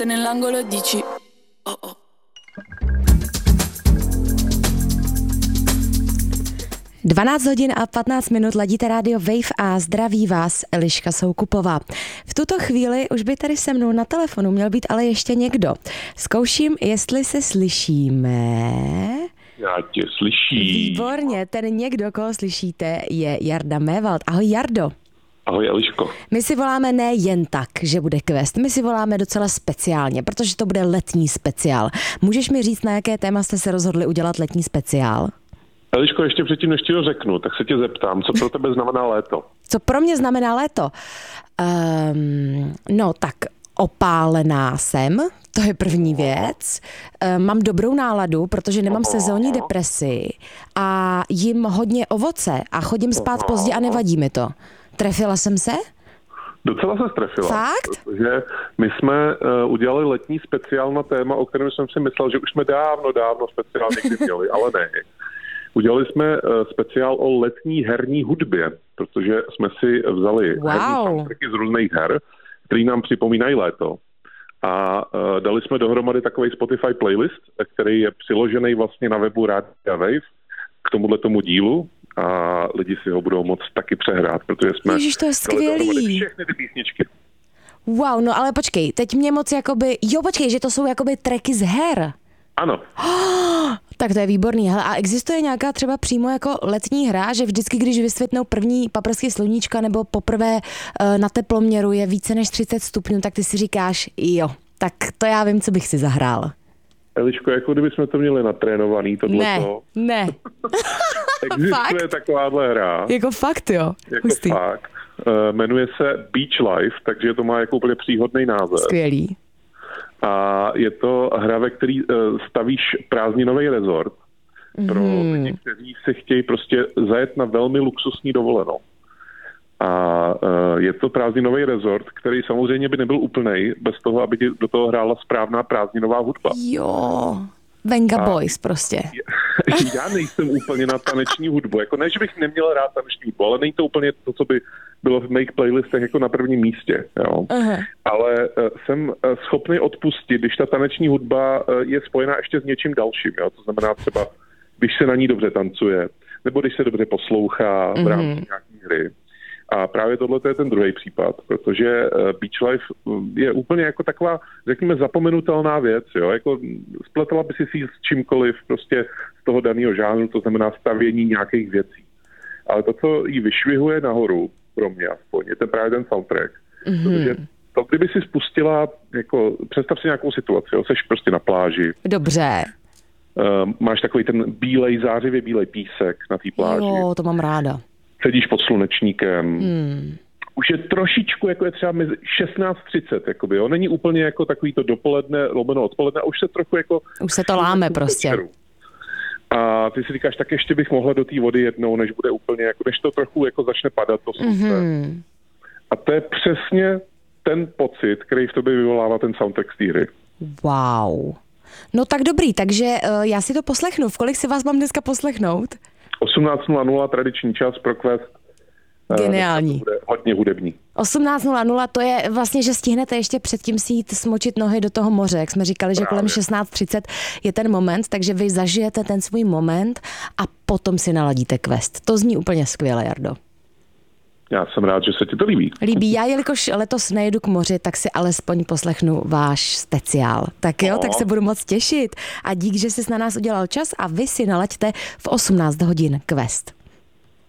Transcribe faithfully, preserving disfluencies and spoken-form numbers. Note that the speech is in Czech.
Nell'angolo dici oh oh. dvanáct hodin a patnáct minut, ladíte rádio Wave a zdraví vás Eliška Soukupová. V tuto chvíli už by tady se mnou na telefonu měl být ale ještě někdo. Zkouším, jestli se slyšíme. Já tě slyším. Výborně, ten někdo, koho slyšíte, je Jarda Mévald. Ahoj Jardo. Ahoj Eliško. My si voláme ne jen tak, že bude quest, my si voláme docela speciálně, protože to bude letní speciál. Můžeš mi říct, na jaké téma jste se rozhodli udělat letní speciál? Eliško, ještě předtím, než ti to řeknu, tak se tě zeptám, co pro tebe znamená léto? Co pro mě znamená léto? Um, no tak opálená jsem, to je první věc. Um, mám dobrou náladu, protože nemám sezónní depresi a jim hodně ovoce a chodím spát pozdě a nevadí mi to. Trefila jsem se? Docela se strefila. Fakt? Protože my jsme uh, udělali letní speciál na téma, o kterém jsem si myslel, že už jsme dávno, dávno speciál někdy měli, ale ne. Udělali jsme uh, speciál o letní herní hudbě, protože jsme si vzali wow. herní soundtracky z různých her, který nám připomínají léto. A uh, dali jsme dohromady takový Spotify playlist, který je přiložený vlastně na webu Rádia Wave k tomuhle tomu dílu. A lidi si ho budou moct taky přehrát, protože jsme... Ježiš, to je skvělý. Všechny ty písničky. Wow, no ale počkej, teď mě moc jakoby... Jo, počkej, že to jsou jakoby tracky z her. Ano. Oh, tak to je výborný. Hele, a existuje nějaká třeba přímo jako letní hra, že vždycky, když vysvětnou první paprsky sluníčka nebo poprvé uh, na teploměru je více než třicet stupňů, tak ty si říkáš, jo, tak to já vím, co bych si zahrál. Eliško, jako kdybychom to měli natrénovaný, tohleto. Ne, ne. Existuje takováhle hra. Jako fakt, jo. Jako Hustý. Fakt. Uh, jmenuje se Beach Life, takže to má jako úplně příhodný název. Skvělý. A je to hra, ve který uh, stavíš prázdninový rezort pro mm. lidi, kteří se chtějí prostě zajet na velmi luxusní dovolenou. A uh, je to prázdninový rezort, který samozřejmě by nebyl úplnej bez toho, aby ti do toho hrála správná prázdninová hudba. Jo, Venga a Boys prostě. Já nejsem úplně na taneční hudbu. Jako ne, že bych neměl rád taneční hudbu, ale není to úplně to, co by bylo v mých playlistech jako na prvním místě. Jo. Uh-huh. Ale uh, jsem uh, schopný odpustit, když ta taneční hudba uh, je spojená ještě s něčím dalším. Jo. To znamená třeba, když se na ní dobře tancuje, nebo když se dobře poslouchá v rámci uh-huh. nějaké hry. A právě tohle je ten druhý případ, protože Beach Life je úplně jako taková, řekněme, zapomenutelná věc, jo, jako spletala by si si s čímkoliv prostě z toho daného žánru, to znamená stavění nějakých věcí. Ale to, co jí vyšvihuje nahoru, pro mě aspoň, je ten právě ten soundtrack. Mm-hmm. Protože to, kdyby si spustila, jako, představ si nějakou situaci, jo, seš prostě na pláži. Dobře. Uh, máš takový ten bílej, zářivě bílej písek na té pláži. Jo, to mám ráda. Sedíš pod slunečníkem. Hmm. Už je trošičku, jako je třeba mezi šestnáct třicet, jakoby, jo. Není úplně jako takový to dopoledne, lomeno odpoledne, a už se trochu jako... Už se to láme prostě. Večeru. A ty si říkáš, tak ještě bych mohla do té vody jednou, než bude úplně, jako, než to trochu jako začne padat to slunce. Mm-hmm. A to je přesně ten pocit, který v tobě vyvolává ten soundtrack z té hry. Wow. No tak dobrý, takže uh, já si to poslechnu. V kolik si vás mám dneska poslechnout? osmnáct nula nula tradiční čas pro quest. Geniální. To bude hodně hudební. osmnáct nula nula, to je vlastně, že stihnete ještě předtím si jít smočit nohy do toho moře. Jak jsme říkali, že kolem šestnáct třicet je ten moment, takže vy zažijete ten svůj moment a potom si naladíte quest. To zní úplně skvěle, Jardo. Já jsem rád, že se ti to líbí. Líbí. Já, jelikož letos nejedu k moři, tak si alespoň poslechnu váš speciál. Tak jo, no. Tak se budu moc těšit. A dík, že jsi na nás udělal čas a vy si nalaďte v osmnáct hodin quest.